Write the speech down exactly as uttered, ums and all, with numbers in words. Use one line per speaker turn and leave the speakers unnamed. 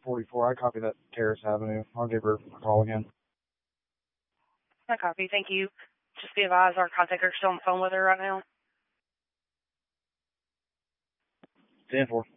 forty-four. I copy that Terrace Avenue. I'll give her a call again.
I copy. Thank you. Just be advised, our contact is still on the phone with her right now.
ten four.